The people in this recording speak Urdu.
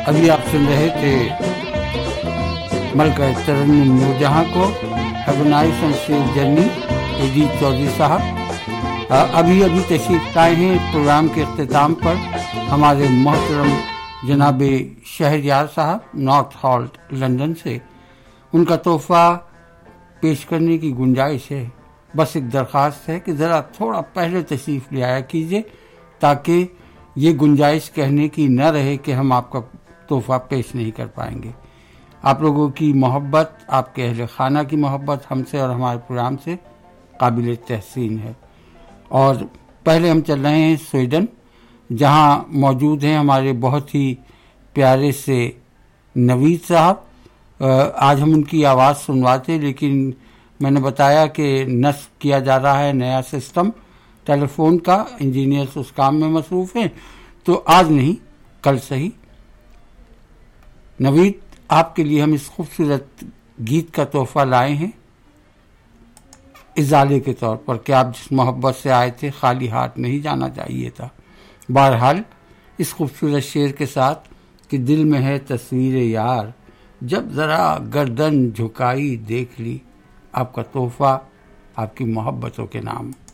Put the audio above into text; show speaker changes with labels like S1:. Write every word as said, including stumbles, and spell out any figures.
S1: ابھی آپ سن رہے تھے ملکہ ترنم نورجہاں کو have a nice and safe journey عیدی چودھری صاحب ابھی ابھی تشریف لائے ہیں پروگرام کے اختتام پر ہمارے محترم جناب شہریار صاحب نارتھ ہالٹ لندن سے. ان کا تحفہ پیش کرنے کی گنجائش ہے، بس ایک درخواست ہے کہ ذرا تھوڑا پہلے تشریف لے آیا کیجیے تاکہ یہ گنجائش کہنے کی نہ رہے کہ ہم آپ کا تحفہ پیش نہیں کر پائیں گے. آپ لوگوں کی محبت، آپ کے اہل خانہ کی محبت ہم سے اور ہمارے پروگرام سے قابل تحسین ہے. اور پہلے ہم چل رہے ہیں سویڈن، جہاں موجود ہیں ہمارے بہت ہی پیارے سے نوید صاحب. آج ہم ان کی آواز سنواتے، لیکن میں نے بتایا کہ نصب کیا جا رہا ہے نیا سسٹم ٹیلی فون کا، انجینئرز اس کام میں مصروف ہیں، تو آج نہیں کل صحیح. نوید، آپ کے لیے ہم اس خوبصورت گیت کا تحفہ لائے ہیں ازالے کے طور پر کہ آپ جس محبت سے آئے تھے خالی ہاتھ نہیں جانا چاہیے تھا. بہرحال اس خوبصورت شعر کے ساتھ کہ دل میں ہے تصویر یار، جب ذرا گردن جھکائی دیکھ لی، آپ کا تحفہ آپ کی محبتوں کے نام.